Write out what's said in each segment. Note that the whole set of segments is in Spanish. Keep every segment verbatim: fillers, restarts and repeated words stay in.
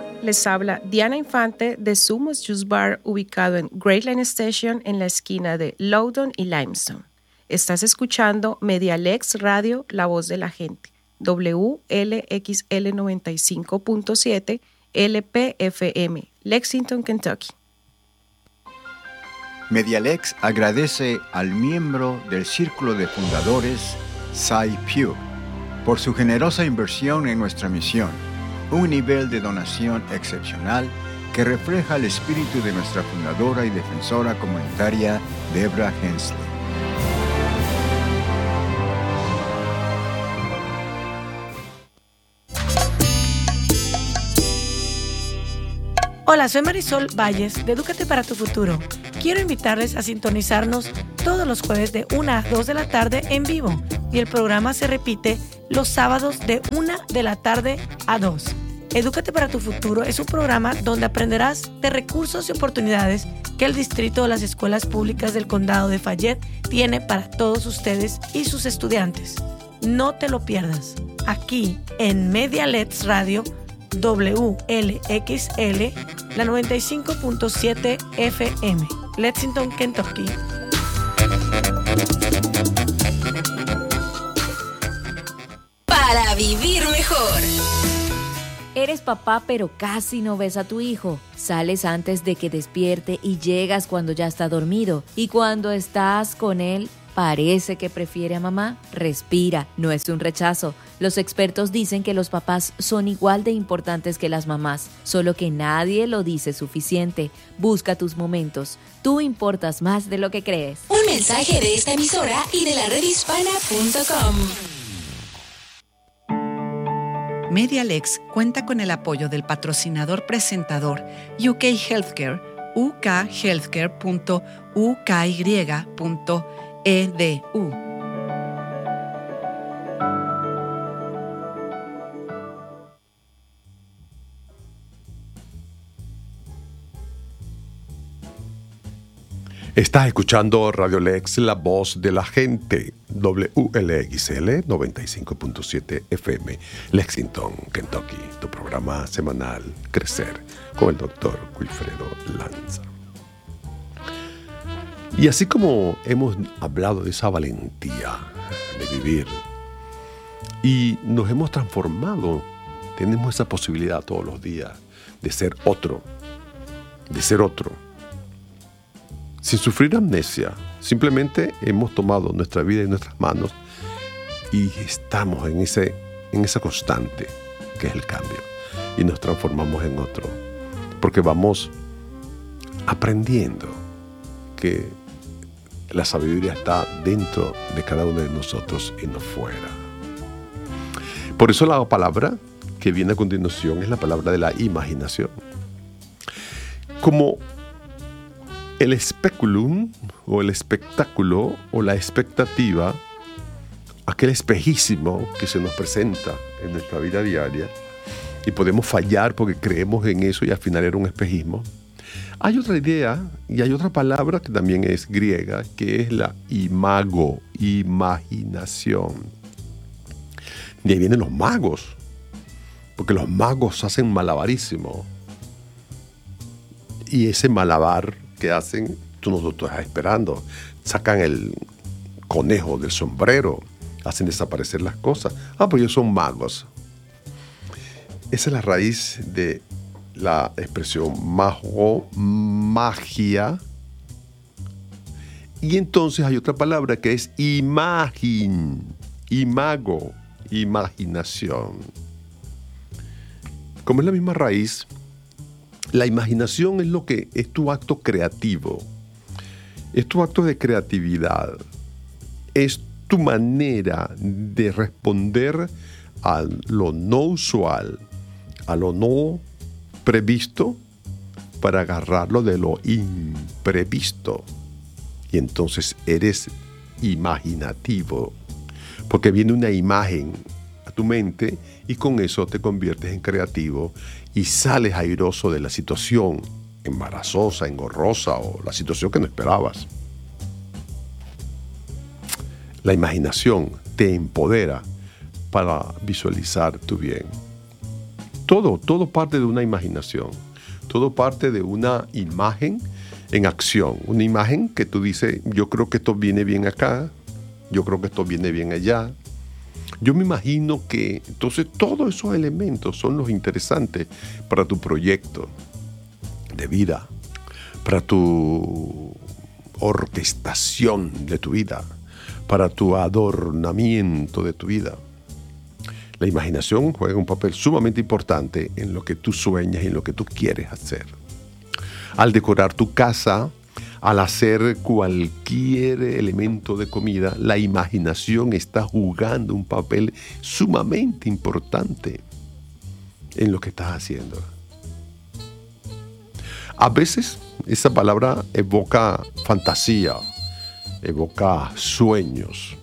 Hola, les habla Diana Infante de Sumos Juice Bar, ubicado en Great Line Station en la esquina de Loudoun y Limestone. Estás escuchando Medialex Radio, la voz de la gente, W L X L noventa y cinco punto siete L P F M, Lexington, Kentucky. Medialex agradece al miembro del Círculo de Fundadores, Cy Pugh, por su generosa inversión en nuestra misión, un nivel de donación excepcional que refleja el espíritu de nuestra fundadora y defensora comunitaria, Debra Hensley. Hola, soy Marisol Valles de Edúcate para tu Futuro. Quiero invitarles a sintonizarnos todos los jueves de una a dos de la tarde en vivo y el programa se repite los sábados de una de la tarde a dos. Edúcate para tu Futuro es un programa donde aprenderás de recursos y oportunidades que el distrito de las escuelas públicas del condado de Fayette tiene para todos ustedes y sus estudiantes. No te lo pierdas. Aquí en Medialex Radio W L X L, la noventa y cinco punto siete F M, Lexington, Kentucky. Para vivir mejor. Eres papá pero casi no ves a tu hijo. Sales antes de que despierte y llegas cuando ya está dormido. Y cuando estás con él, parece que prefiere a mamá. Respira, no es un rechazo. Los expertos dicen que los papás son igual de importantes que las mamás, solo que nadie lo dice suficiente. Busca tus momentos. Tú importas más de lo que crees. Un mensaje de esta emisora y de la red hispana punto com. Medialex cuenta con el apoyo del patrocinador presentador U K Healthcare, u k healthcare punto u k y punto e d u. Estás escuchando Radio Lex, la voz de la gente, W L X L noventa y cinco punto siete F M, Lexington, Kentucky, tu programa semanal Crecer con el doctor Wilfredo Lanza. Y así como hemos hablado de esa valentía de vivir y nos hemos transformado, tenemos esa posibilidad todos los días de ser otro, de ser otro. Sin sufrir amnesia, simplemente hemos tomado nuestra vida en nuestras manos y estamos en, ese, en esa constante que es el cambio y nos transformamos en otro, porque vamos aprendiendo que la sabiduría está dentro de cada uno de nosotros y no fuera. Por eso la palabra que viene a continuación es la palabra de la imaginación. Como el speculum o el espectáculo o la expectativa, aquel espejismo que se nos presenta en nuestra vida diaria y podemos fallar porque creemos en eso y al final era un espejismo. Hay otra idea y hay otra palabra que también es griega, que es la imago, imaginación. De ahí vienen los magos, porque los magos hacen malabarísimo. Y ese malabar que hacen, tú no lo estás esperando. Sacan el conejo del sombrero, hacen desaparecer las cosas. Ah, pues ellos son magos. Esa es la raíz de la expresión mago, magia. Y entonces hay otra palabra que es imagin, imago, imaginación. Como es la misma raíz, la imaginación es lo que es tu acto creativo, es tu acto de creatividad, es tu manera de responder a lo no usual, a lo no previsto, para agarrarlo de lo imprevisto. Y entonces eres imaginativo, porque viene una imagen a tu mente y con eso te conviertes en creativo y sales airoso de la situación embarazosa, engorrosa o la situación que no esperabas. La imaginación te empodera para visualizar tu bien. todo, todo parte de una imaginación. Todo parte de una imagen en acción. Una imagen que tú dices, yo creo que esto viene bien acá, yo creo que esto viene bien allá. Yo me imagino que, entonces, todos esos elementos son los interesantes para tu proyecto de vida, para tu orquestación de tu vida, para tu adornamiento de tu vida. La imaginación juega un papel sumamente importante en lo que tú sueñas y en lo que tú quieres hacer. Al decorar tu casa, al hacer cualquier elemento de comida, la imaginación está jugando un papel sumamente importante en lo que estás haciendo. A veces esa palabra evoca fantasía, evoca sueños.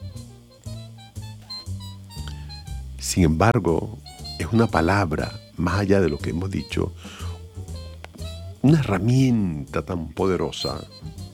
Sin embargo, es una palabra, más allá de lo que hemos dicho, una herramienta tan poderosa.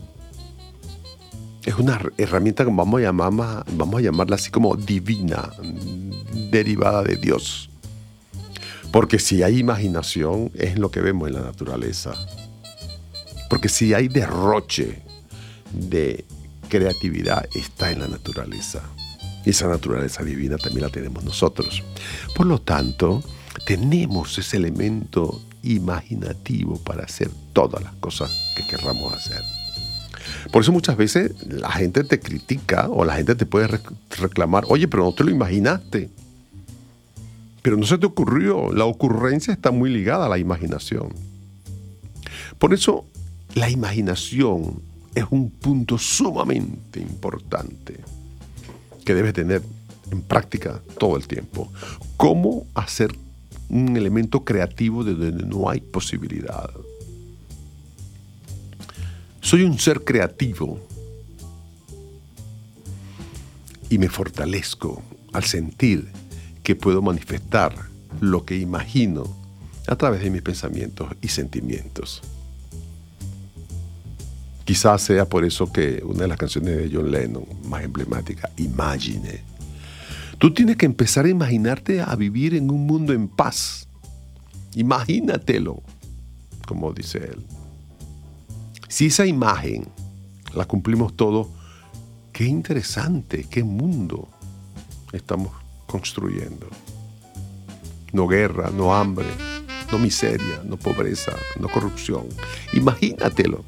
Es una herramienta que vamos a, llamar, vamos a llamarla así como divina, derivada de Dios. Porque si hay imaginación, es lo que vemos en la naturaleza. Porque si hay derroche de creatividad, está en la naturaleza. Y esa naturaleza divina también la tenemos nosotros. Por lo tanto, tenemos ese elemento imaginativo para hacer todas las cosas que querramos hacer. Por eso muchas veces la gente te critica o la gente te puede reclamar, oye, pero no te lo imaginaste. Pero no se te ocurrió. La ocurrencia está muy ligada a la imaginación. Por eso, la imaginación es un punto sumamente importante que debes tener en práctica todo el tiempo. ¿Cómo hacer un elemento creativo de donde no hay posibilidad? Soy un ser creativo y me fortalezco al sentir que puedo manifestar lo que imagino a través de mis pensamientos y sentimientos. Quizás sea por eso que una de las canciones de John Lennon más emblemática, Imagine. Tú tienes que empezar a imaginarte a vivir en un mundo en paz. Imagínatelo, como dice él. Si esa imagen la cumplimos todos, qué interesante, qué mundo estamos construyendo. No guerra, no hambre, no miseria, no pobreza, no corrupción. Imagínatelo.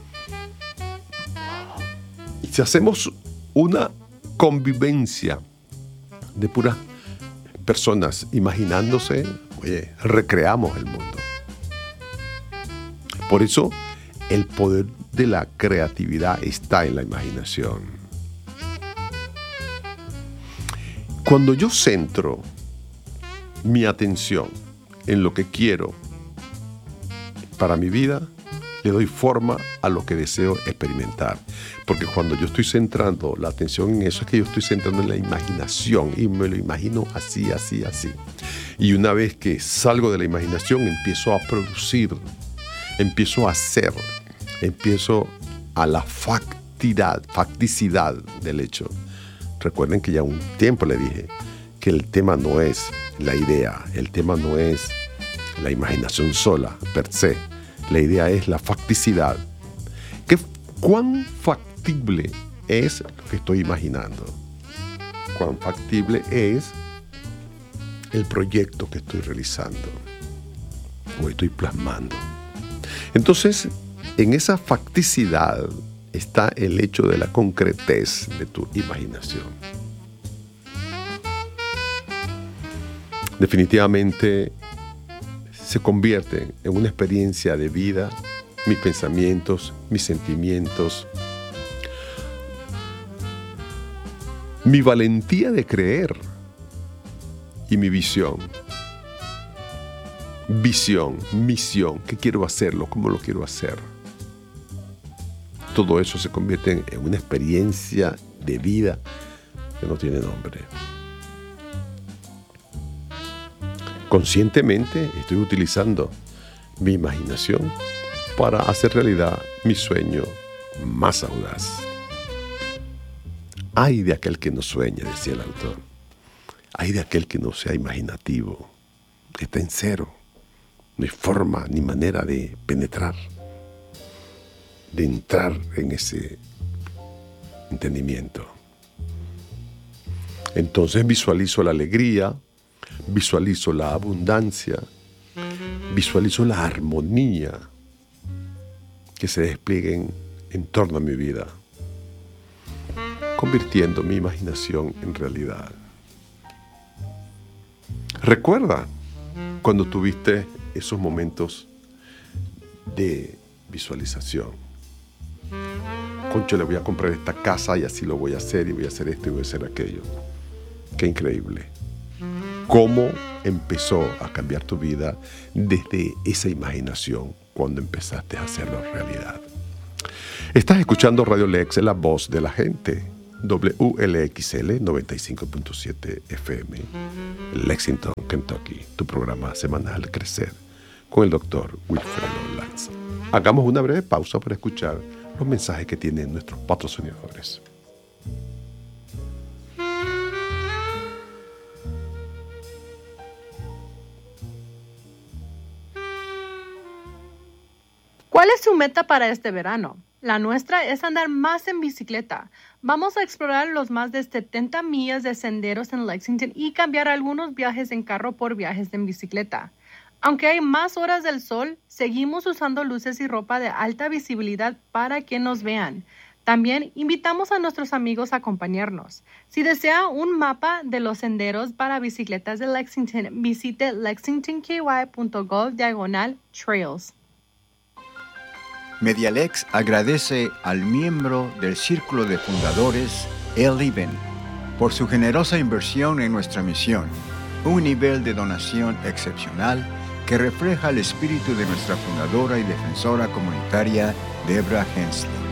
Y si hacemos una convivencia de puras personas imaginándose, oye, recreamos el mundo. Por eso, el poder de la creatividad está en la imaginación. Cuando yo centro mi atención en lo que quiero para mi vida, le doy forma a lo que deseo experimentar. Porque cuando yo estoy centrando la atención en eso, es que yo estoy centrando en la imaginación y me lo imagino así, así, así. Y una vez que salgo de la imaginación, empiezo a producir, empiezo a hacer, empiezo a la facticidad, facticidad del hecho. Recuerden que ya un tiempo le dije que el tema no es la idea, el tema no es la imaginación sola, per se. La idea es la facticidad. ¿Qué, ¿Cuán factible es lo que estoy imaginando? ¿Cuán factible es el proyecto que estoy realizando o estoy plasmando? Entonces, en esa facticidad está el hecho de la concretez de tu imaginación. Definitivamente se convierte en una experiencia de vida, mis pensamientos, mis sentimientos, mi valentía de creer y mi visión. Visión, misión, ¿qué quiero hacerlo? ¿Cómo lo quiero hacer? Todo eso se convierte en una experiencia de vida que no tiene nombre. Conscientemente estoy utilizando mi imaginación para hacer realidad mi sueño más audaz. Ay de aquel que no sueña, decía el autor. Ay de aquel que no sea imaginativo. está en cero. No hay forma ni manera de penetrar, de entrar en ese entendimiento. Entonces visualizo la alegría, visualizo la abundancia, visualizo la armonía que se desplieguen en torno a mi vida, convirtiendo mi imaginación en realidad. Recuerda cuando tuviste esos momentos de visualización. Concho, le voy a comprar esta casa y así lo voy a hacer y voy a hacer esto y voy a hacer aquello. Qué increíble. ¿Cómo empezó a cambiar tu vida desde esa imaginación cuando empezaste a hacerlo realidad? Estás escuchando Radio Lex, la voz de la gente. W L X L noventa y cinco punto siete F M, Lexington, Kentucky. Tu programa semanal Crecer con el doctor Wilfredo Lanza. Hagamos una breve pausa para escuchar los mensajes que tienen nuestros patrocinadores. ¿Cuál es su meta para este verano? La nuestra es andar más en bicicleta. Vamos a explorar los más de setenta millas de senderos en Lexington y cambiar algunos viajes en carro por viajes en bicicleta. Aunque hay más horas del sol, seguimos usando luces y ropa de alta visibilidad para que nos vean. También invitamos a nuestros amigos a acompañarnos. Si desea un mapa de los senderos para bicicletas de Lexington, visite lexingtonky punto gov diagonal trails. Medialex agradece al miembro del Círculo de Fundadores, El Iben, por su generosa inversión en nuestra misión, un nivel de donación excepcional que refleja el espíritu de nuestra fundadora y defensora comunitaria, Deborah Hensley.